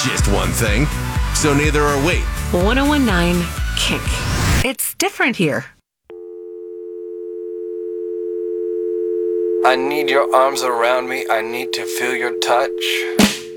just one thing. So neither are we. 1019 Kink. It's different here. I need your arms around me. I need to feel your touch.